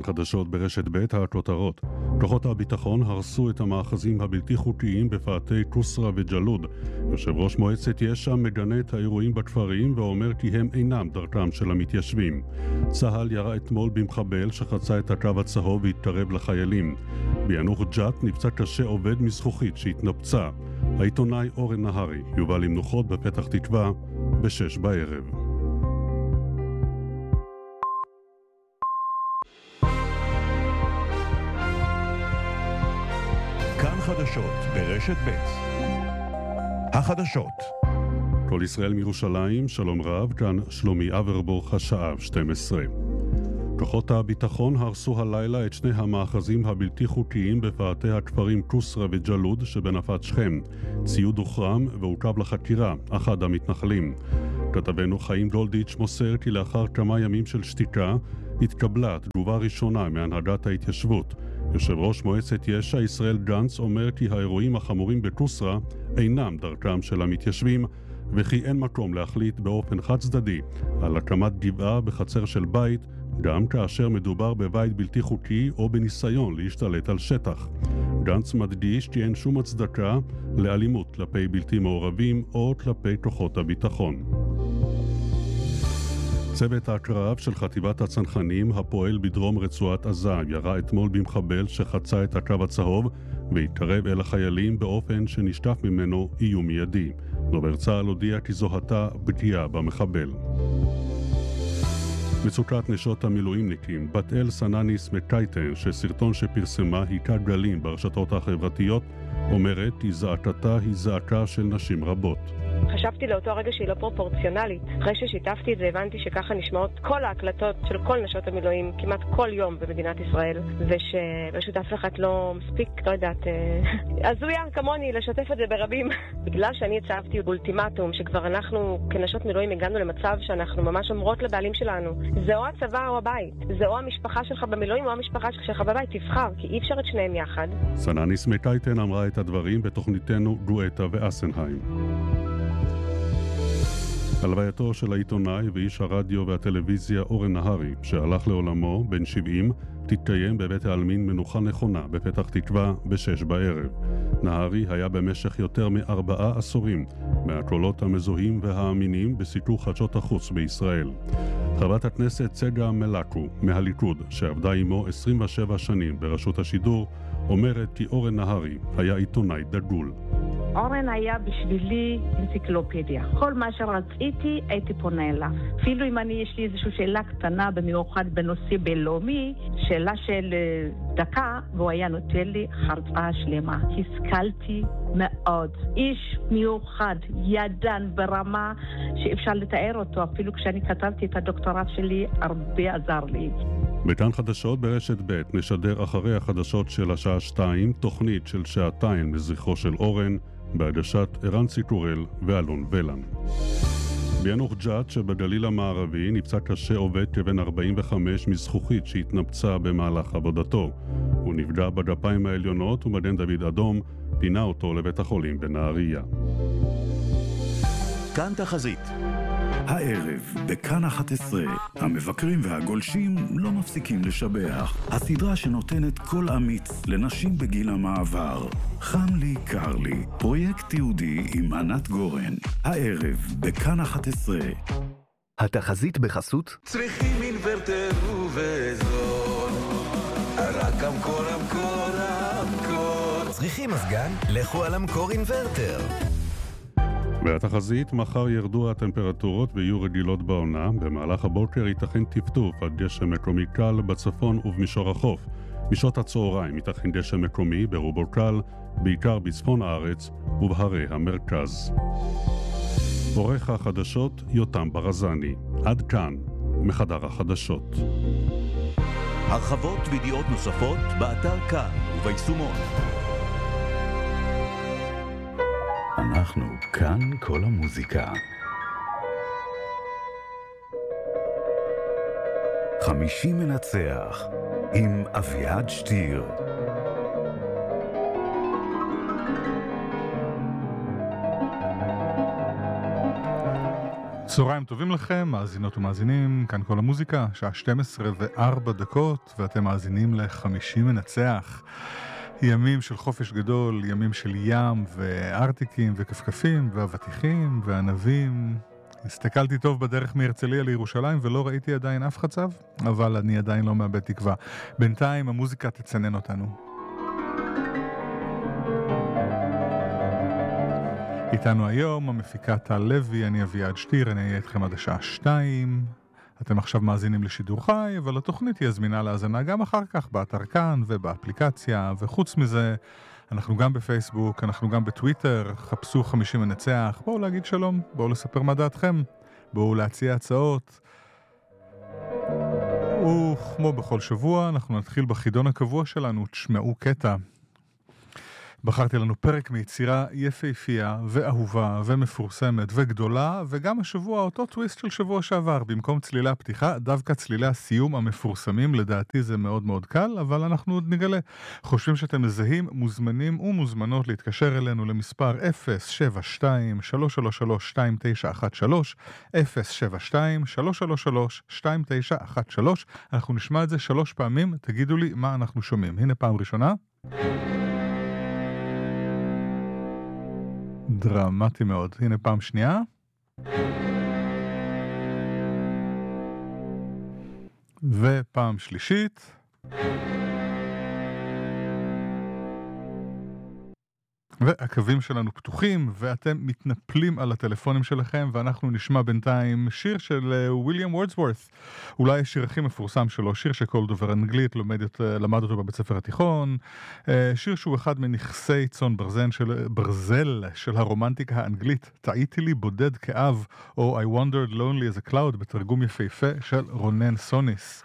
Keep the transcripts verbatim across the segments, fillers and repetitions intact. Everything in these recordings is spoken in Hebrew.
כאן חדשות ברשת ב' הכותרות. כוחות הביטחון הרסו את המאחזים הבלתי חוקיים בפאתי קוסרה וג'לוד. יושב ראש מועצת יש"ע מגנה את האירועים בכפרים ואומר כי הם אינם דרכם של המתיישבים. צה"ל ירה אתמול במחבל שחצה את הקו הצהוב והתקרב לחיילים. ביאנוח ג'ת נפצע קשה עובד מזכוכית שהתנפצה. העיתונאי אורן נהרי יובא למנוחות בפתח תקווה בשש בערב. כאן חדשות ברשת ב'. החדשות. כל ישראל מירושלים, שלום רב, כאן שלומי אברבוך, השעה שתים עשרה. כוחות הביטחון הרסו הלילה את שני המאחזים הבלתי חוקיים בפאתי הכפרים קוסרה וג'לוד שבנפת שכם. ציוד הוחרם ועוכב לחקירה אחד המתנחלים. כתבנו חיים גולדיץ' מוסר כי לאחר כמה ימים של שתיקה התקבלה תגובה ראשונה מהנהגת ההתיישבות. יושב ראש מועצת יש"ע ישראל גנץ אומר כי האירועים החמורים בקוסרה אינם דרכם של המתיישבים וכי אין מקום להחליט באופן חד צדדי על הקמת גבעה בחצר של בית גם כאשר מדובר בבית בלתי חוקי או בניסיון להשתלט על שטח. גנץ מדגיש כי אין שום הצדקה לאלימות כלפי בלתי מעורבים או כלפי כוחות הביטחון. צוות הקרב של חטיבת הצנחנים הפועל בדרום רצועת עזה ירה אתמול במחבל שחצה את הקו הצהוב והתקרב אל החיילים באופן שנשטף ממנו איום מיידי. דובר צה"ל הודיע כי זוהתה פגיעה במחבל. מצוקת נשות המילואימניקים, בת אל סנניס מקייטן, שסרטון שפרסמה היכה גלים ברשתות החברתיות, אומרת כי זעקתה היא זעקה של נשים רבות. חשבתי לאותו הרגע שהיא לא פרופורציונלית. אחרי ששיתפתי את זה הבנתי שככה נשמעות כל ההקלטות של כל נשות המילואים כמעט כל יום במדינת ישראל, ושפשוט אף אחד לא מספיק, לא יודעת, הזויה כמוני לשתף את זה ברבים. בגלל שאני הצבתי אולטימטום שכבר אנחנו כנשות מילואים הגענו למצב שאנחנו ממש אומרות לבעלים שלנו, זה או הצבא או הבית, זה או המשפחה שלך במילואים או המשפחה שלך בבית, תבחר, כי אי אפשר את שניהם יחד. סנניס מקייטן אמרה את הדברים בתוכניתנו גואטה ואסנהיים. הלווייתו של העיתונאי ואיש הרדיו והטלוויזיה אורן נהרי, שהלך לעולמו בן שבעים, תתקיים בבית העלמין מנוחה נכונה בפתח תקווה בשש בערב. נהרי היה במשך יותר מארבעה עשורים מהקולות המזוהים והאמינים בסיפור חדשות החוץ בישראל. חברת הכנסת צגה מלקו מהליכוד, שעבדה עמו עשרים ושבע שנים ברשות השידור, אומרת כי אורן נהרי היה עיתונאי דגול. אורן היה בשבילי אנציקלופדיה. כל מה שרציתי הייתי פונה אליו. אפילו אם אני יש לי איזושהי שאלה קטנה במיוחד בנושא בינלאומי, שאלה של דקה, והוא היה נותן לי הרצאה שלמה. השכלתי מאוד. איש מיוחד, ידען ברמה שאפשר לתאר אותו. אפילו כשאני כתבתי את הדוקטורט שלי, הרבה עזר לי. בכאן חדשות ברשת ב' נשדר אחרי החדשות של השעה שתיים, תוכנית של שעתיים לזכרו של אורן, בהגשת ערן ציקורל ואלון ולן. ביאנוח ג'ת שבגליל המערבי נפצע קשה עובד כבן ארבעים וחמש מזכוכית שהתנפצה במהלך עבודתו. הוא נפגע בגפיים העליונות ומגן דוד אדום פינה אותו לבית החולים בנהריה. כאן תחזית. הערב, בכאן אחת עשרה, המבקרים והגולשים לא מפסיקים לשבח. הסדרה שנותנת קול אמיץ לנשים בגיל המעבר. חם לי, קר לי. פרויקט תיעודי עם ענת גורן. הערב, בכאן אחת עשרה. התחזית בחסות צריכים אינוורטר ובזול. רק אמקור, אמקור, אמקור. צריכים מזגן? לכו על אמקור אינוורטר. והתחזית, מחר ירדו הטמפרטורות ויהיו רגילות בעונה. במהלך הבוקר ייתכן טפטוף עד גשם מקומי קל בצפון ובמישור החוף. בשעות הצהריים ייתכן גשם מקומי ברובו קל, בעיקר בצפון הארץ ובהרי המרכז. עורך החדשות יותם ברזני. עד כאן מחדר החדשות. הרחבות וידיעות נוספות באתר כאן וביישומון. אנחנו כאן כל המוזיקה. חמישי מנצח עם אביעד שטיר. צהריים טובים לכם, מאזינות ומאזינים, כאן כל המוזיקה, שעה שתים עשרה וארבע דקות, ואתם מאזינים ל-חמישים מנצח. ימים של חופש גדול, ימים של ים וארטיקים וכפכפים ואבטיחים וענבים. הסתכלתי טוב בדרך מהרצליה לירושלים ולא ראיתי עדיין אף חצב, אבל אני עדיין לא מאבד תקווה. בינתיים המוזיקה תצנן אותנו. איתנו היום המפיקה טל לוי, אני אביעד שטיר, אני אהיה איתכם עד השעה שתיים. אתם עכשיו מאזינים לשידור חי, אבל התוכנית היא הזמינה להאזנה גם אחר כך באתר כאן ובאפליקציה, וחוץ מזה אנחנו גם בפייסבוק, אנחנו גם בטוויטר, חפשו חמישים מנצח, בואו להגיד שלום, בואו לספר מה דעתכם, בואו להציע הצעות. וכמו בכל שבוע אנחנו נתחיל בחידון הקבוע שלנו, תשמעו קטע. בחרתי לנו פרק מיצירה יפהפייה ואהובה ומפורסמת וגדולה, וגם השבוע אותו טוויסט של שבוע שעבר, במקום צלילי הפתיחה, דווקא צלילי הסיום המפורסמים, לדעתי זה מאוד מאוד קל, אבל אנחנו עוד נגלה. חושבים שאתם מזהים, מוזמנים ומוזמנות להתקשר אלינו למספר אפס שבע שתיים שלוש שלוש שלוש שתיים תשע אחת שלוש, אפס שבע שתיים שלוש שלוש שלוש שתיים תשע אחת שלוש. אנחנו נשמע את זה שלוש פעמים, תגידו לי מה אנחנו שומעים. הנה פעם ראשונה. דרמטי מאוד. הנה פעם שנייה. ופעם שלישית. והקווים שלנו פתוחים, ואתם מתנפלים על הטלפונים שלכם, ואנחנו נשמע בינתיים שיר של וויליאם וורדסוורת'. אולי השיר הכי מפורסם שלו, שיר שכל דובר אנגלית למד, למד אותו בבית ספר התיכון, שיר שהוא אחד מנכסי צאן ברזל של, ברזל של הרומנטיקה האנגלית, טעיתי לי בודד כאב, או I wandered lonely as a cloud, בתרגום יפהפה של רונן סוניס.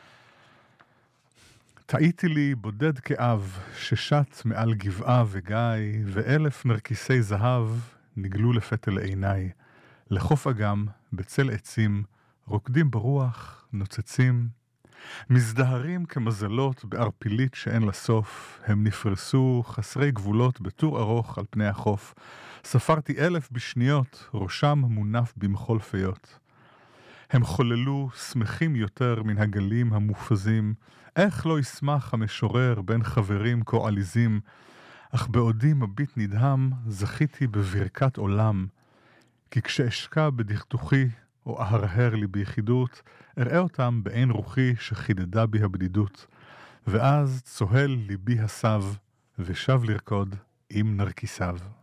טעיתי לי בודד כאב ששט מעל גבעה וגיא, ואלף נרקיסי זהב נגלו לפתל עיניי. לחוף אגם, בצל עצים, רוקדים ברוח, נוצצים. מזדהרים כמזלות בערפילית שאין לסוף, הם נפרסו חסרי גבולות בטור ארוך על פני החוף. ספרתי אלף בשניות, ראשם מונף במחול פיות. הם חוללו שמחים יותר מן הגלים המופזים, איך לא ישמח המשורר בין חברים כה עליזים, אך בעודי מביט נדהם זכיתי בברכת עולם, כי כשאשקע בדכדוכי או אהרהר לי ביחידות, אראה אותם בעין רוחי שחידדה בי הבדידות, ואז צוהל ליבי הסב ושב לרקוד עם נרקיסיו.